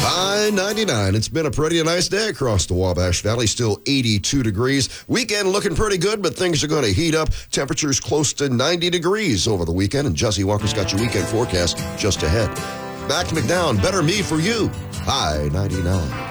High 99. It's been a pretty nice day across the Wabash Valley. Still 82 degrees. Weekend looking pretty good, but things are going to heat up. Temperatures close to 90 degrees over the weekend. And Jesse Walker's got your weekend forecast just ahead. Back to McNown. Better me for you. High 99.